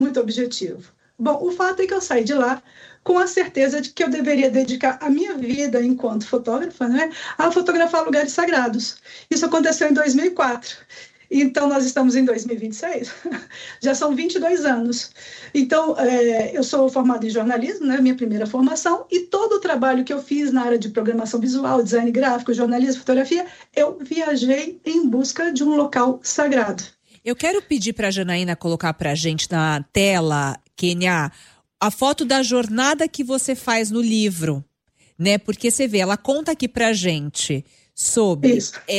muito objetivo. Bom, o fato é que eu saí de lá com a certeza de que eu deveria dedicar a minha vida enquanto fotógrafa, né, a fotografar lugares sagrados. Isso aconteceu em 2004. Então, nós estamos em 2026, já são 22 anos. Então, eu sou formada em jornalismo, né, minha primeira formação, e todo o trabalho que eu fiz na área de programação visual, design gráfico, jornalismo, fotografia, eu viajei em busca de um local sagrado. Eu quero pedir para a Janaína colocar para a gente na tela, Kênia, a foto da jornada que você faz no livro, né? Porque você vê, ela conta aqui para a gente sobre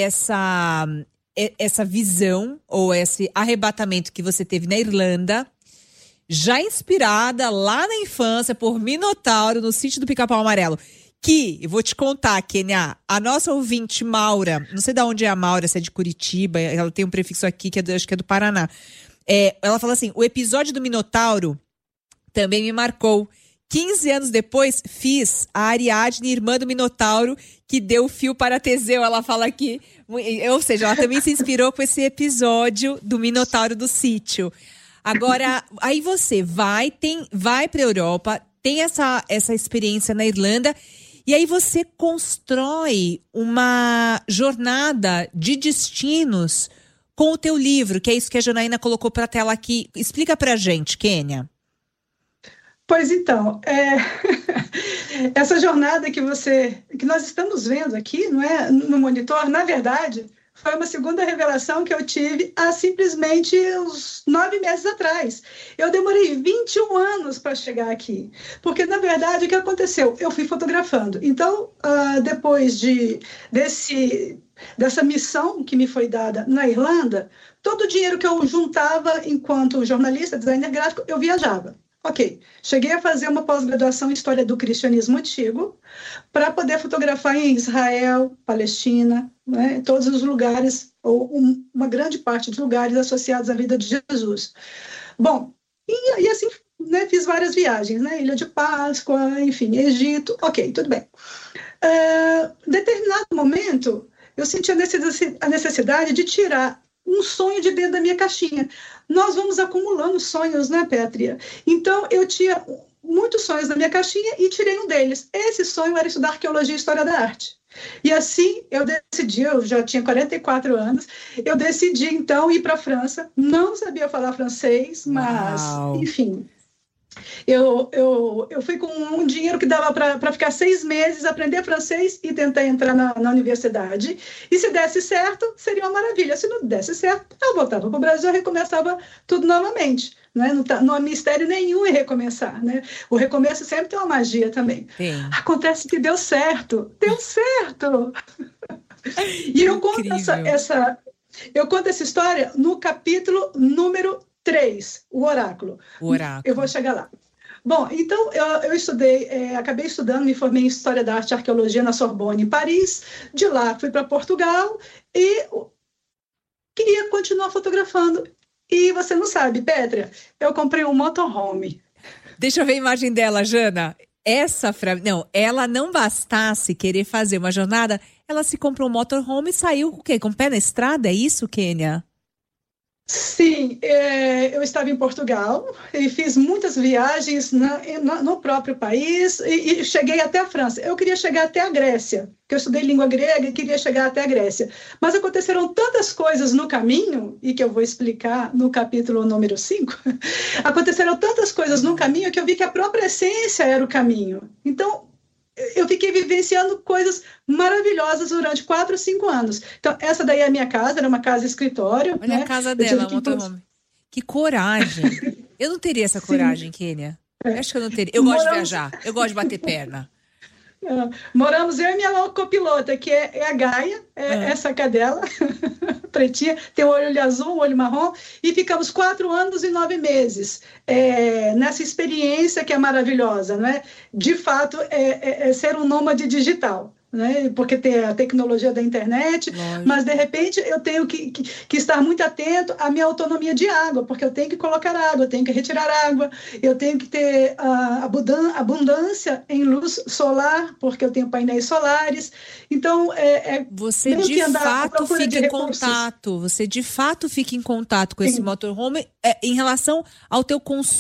essa visão ou esse arrebatamento que você teve na Irlanda, já inspirada lá na infância por Minotauro no sítio do Pica-Pau Amarelo. Que, eu vou te contar, Kênia, a nossa ouvinte Maura, não sei de onde é a Maura, se é de Curitiba, ela tem um prefixo aqui que acho que é do Paraná. Ela fala assim, o episódio do Minotauro também me marcou. 15 anos depois, fiz a Ariadne, irmã do Minotauro, que deu o fio para Teseu. Ela fala aqui, ou seja, ela também se inspirou com esse episódio do Minotauro do sítio. Agora, aí você vai para a Europa, tem essa experiência na Irlanda, e aí você constrói uma jornada de destinos com o teu livro, que é isso que a Janaína colocou para a tela aqui. Explica para a gente, Kênia. Pois então, essa jornada que nós estamos vendo aqui, não é, no monitor, na verdade, foi uma segunda revelação que eu tive há simplesmente uns 9 meses atrás. Eu demorei 21 anos para chegar aqui, porque, na verdade, o que aconteceu? Eu fui fotografando. Então, depois dessa missão que me foi dada na Irlanda, todo o dinheiro que eu juntava enquanto jornalista, designer gráfico, eu viajava. Ok, cheguei a fazer uma pós-graduação em História do Cristianismo Antigo para poder fotografar em Israel, Palestina, né, todos os lugares, ou uma grande parte dos lugares associados à vida de Jesus. Bom, e assim, né, fiz várias viagens, né, Ilha de Páscoa, enfim, Egito, ok, tudo bem. Em determinado momento, eu senti a necessidade de tirar um sonho de dentro da minha caixinha. Nós vamos acumulando sonhos, né, Pétria? Então, eu tinha muitos sonhos na minha caixinha e tirei um deles. Esse sonho era estudar arqueologia e história da arte. E assim, eu já tinha 44 anos, eu decidi, então, ir para a França. Não sabia falar francês, mas, enfim... Eu fui com um dinheiro que dava para ficar 6 meses, aprender francês e tentar entrar na universidade. E se desse certo, seria uma maravilha. Se não desse certo, eu voltava para o Brasil e recomeçava tudo novamente. Né? Não há mistério nenhum em recomeçar. Né? O recomeço sempre tem uma magia também. Sim. Acontece que deu certo. Deu certo! E eu conto essa história no capítulo número 3, o oráculo. Eu vou chegar lá. Bom, então eu estudei, acabei estudando, me formei em História da Arte e Arqueologia na Sorbonne, em Paris. De lá fui para Portugal e queria continuar fotografando. E você não sabe, Pétria, eu comprei um motorhome. Deixa eu ver a imagem dela, Jana. Ela não bastasse querer fazer uma jornada, ela se comprou um motorhome e saiu o quê? Com o pé na estrada? É isso, Kênia? Sim, eu estava em Portugal e fiz muitas viagens no próprio país e cheguei até a França. Eu queria chegar até a Grécia, porque eu estudei língua grega e queria chegar até a Grécia. Mas aconteceram tantas coisas no caminho, e que eu vou explicar no capítulo número 5, aconteceram tantas coisas no caminho que eu vi que a própria essência era o caminho. Então, eu fiquei vivenciando coisas maravilhosas durante 4 ou 5 anos. Então, essa daí é a minha casa, era uma casa escritório. Olha, né? A casa dela, motorhome. Que coragem! Eu não teria essa coragem, Kênia. Acho que eu não teria. Eu gosto de viajar, eu gosto de bater perna. Moramos eu e minha copilota, que é a Gaia, essa cadela, pretinha, tem um olho azul, um olho marrom, e ficamos 4 anos e 9 meses nessa experiência que é maravilhosa, não é? De fato, ser um nômade digital. né? Porque tem a tecnologia da internet, Lógico. mas de repente eu tenho que estar muito atento à minha autonomia de água, porque eu tenho que colocar água, eu tenho que retirar água, eu tenho que ter abundância em luz solar, porque eu tenho painéis solares. Então, você meio de que andar à fato procura fica de em recursos. contato, você de fato fica em contato com Sim. esse motorhome em relação ao teu consumo